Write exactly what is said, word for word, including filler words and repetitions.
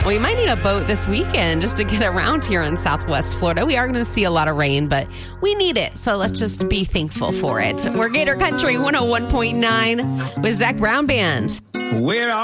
Well, you might need a boat this weekend just to get around here in Southwest Florida. We are going to see a lot of rain, but we need it. So let's just be thankful for it. We're Gator Country one oh one point nine with Zach Brown Band. We're